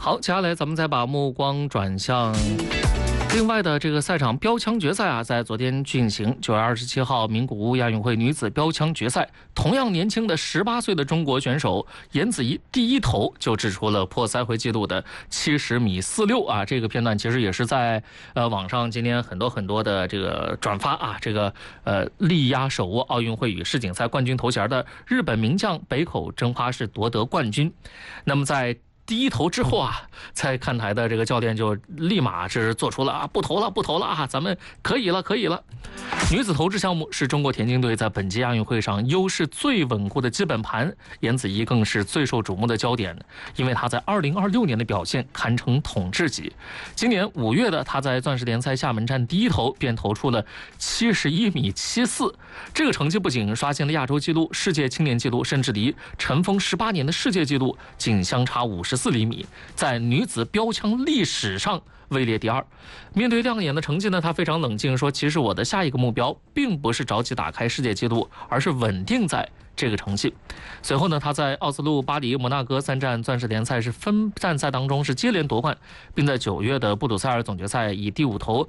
好，接下来咱们再把目光转向另外的这个赛场标枪决赛啊，在昨天进行。9月27号，名古屋亚运会女子标枪决赛，同样年轻的18岁的中国选手颜子怡第一投就掷出了破赛会纪录的70米46啊！这个片段其实也是在网上今天很多的这个转发啊，这个力压手握奥运会与世锦赛冠军头衔的日本名将北口真花是夺得冠军。那么在第一投之后啊，在看台的这个教练就立马是做出了不投了啊，咱们可以了。女子投掷项目是中国田径队在本届亚运会上优势最稳固的基本盘，颜子怡更是最受瞩目的焦点，因为她在2026年的表现堪称统治级。今年5月的她在钻石联赛厦门站第一投便投出了71米74，这个成绩不仅刷新了亚洲纪录、世界青年纪录，甚至离尘封18年的世界纪录仅相差54厘米，在女子标枪历史上位列第2。面对亮眼的成绩呢，他非常冷静说，其实我的下一个目标并不是着急打开世界纪录，而是稳定在这个成绩。随后呢，他在奥斯陆、巴黎、摩纳哥3站钻石联赛是分站赛当中是接连夺冠，并在9月的布鲁塞尔总决赛以第5投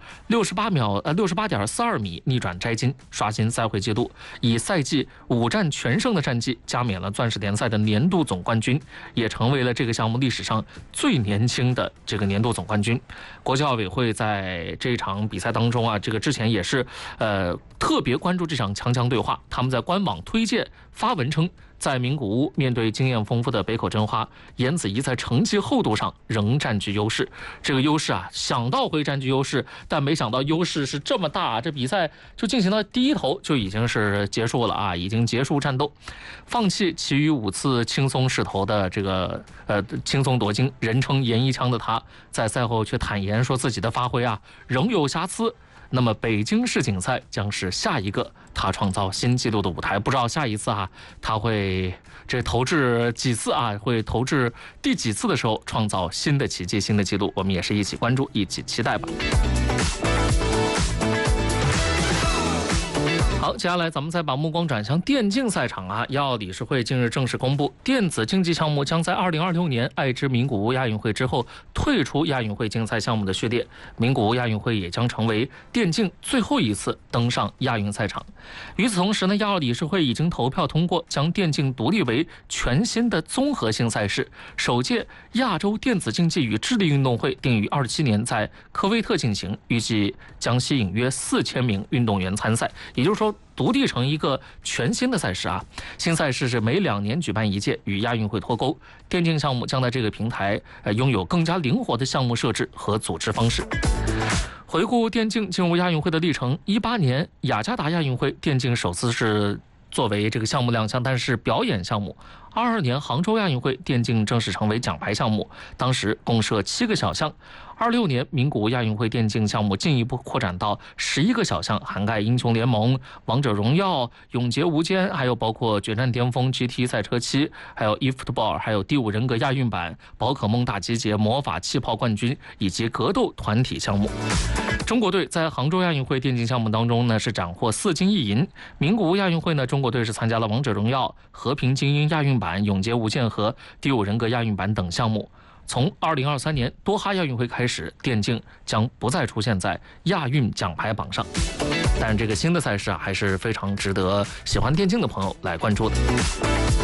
68.42米逆转摘金，刷新赛会纪录，以赛季5战全胜的战绩加冕了钻石联赛的年度总冠军，也成为了这个项目历史上最年轻的这个年度总冠军。国际奥委会在这场比赛当中啊，这个之前也是特别关注这场强强对话，他们在官网推荐发文称，在名古屋面对经验丰富的北口真花，颜子怡在成绩厚度上仍占据优势。这个优势啊，想到会占据优势，但没想到优势是这么大，这比赛就进行到第一投就已经是结束了啊，已经结束战斗，放弃其余5次轻松试投的这个轻松夺金，人称颜一枪的他，在赛后却坦言说自己的发挥啊仍有瑕疵。那么北京世锦赛将是下一个他创造新纪录的舞台，不知道下一次啊他会这投掷几次啊，会投掷第几次的时候创造新的奇迹、新的纪录，我们也是一起关注、一起期待吧。好，接下来咱们再把目光转向电竞赛场啊。亚奥理事会近日正式公布，电子竞技项目将在2026年爱知名古屋亚运会之后退出亚运会竞赛项目的序列，名古屋亚运会也将成为电竞最后一次登上亚运赛场。与此同时呢，亚奥理事会已经投票通过将电竞独立为全新的综合性赛事，首届亚洲电子竞技与智力运动会定于27年在科威特进行，预计将吸引约4000名运动员参赛，也就是说独立成一个全新的赛事啊。新赛事是每2年举办一届，与亚运会脱钩。电竞项目将在这个平台拥有更加灵活的项目设置和组织方式。回顾电竞进入亚运会的历程，18年雅加达亚运会电竞首次是作为这个项目亮相，但是表演项目。22年杭州亚运会电竞正式成为奖牌项目，当时共设7个小项。26年名古屋亚运会电竞项目进一步扩展到11个小项，涵盖英雄联盟、王者荣耀、永劫无间，还有包括决战巅峰、GT 赛车7，还有 eFootball， 还有第5人格亚运版、宝可梦大集结、魔法气泡冠军以及格斗团体项目。中国队在杭州亚运会电竞项目当中呢是斩获4金1银。名古屋亚运会呢，中国队是参加了王者荣耀、和平精英亚运版、永劫无间和第5人格亚运版等项目。从2023年多哈亚运会开始，电竞将不再出现在亚运奖牌榜上。但这个新的赛事啊，还是非常值得喜欢电竞的朋友来关注的。